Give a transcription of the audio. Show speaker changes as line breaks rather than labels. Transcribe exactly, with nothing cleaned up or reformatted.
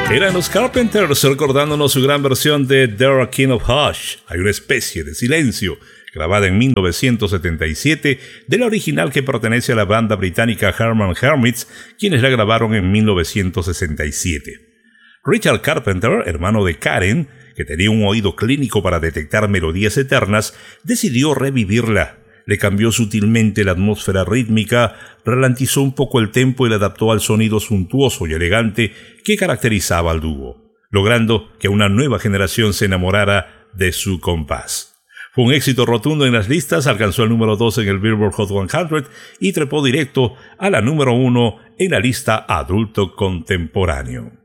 Eran los Carpenters recordándonos su gran versión de There a King of Hush. Hay una especie de silencio, grabada en mil novecientos setenta y siete, de la original que pertenece a la banda británica Herman Hermits, quienes la grabaron en mil novecientos sesenta y siete. Richard Carpenter, hermano de Karen, que tenía un oído clínico para detectar melodías eternas, decidió revivirla. Le cambió sutilmente la atmósfera rítmica, ralentizó un poco el tempo y le adaptó al sonido suntuoso y elegante que caracterizaba al dúo, logrando que una nueva generación se enamorara de su compás. Fue un éxito rotundo en las listas, alcanzó el número dos en el Billboard Hot cien y trepó directo a la número uno en la lista adulto contemporáneo.